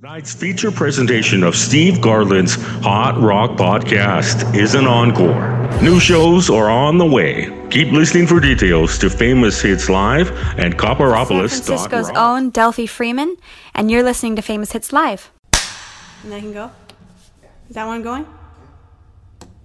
Tonight's feature presentation of Steve Garland's Hot Rock Podcast is an encore. New shows are on the way. Keep listening for details to Famous Hits Live and Copperopolis. San Francisco's own Delphi Freeman, and you're listening to Famous Hits Live. And I can go? Is that one going?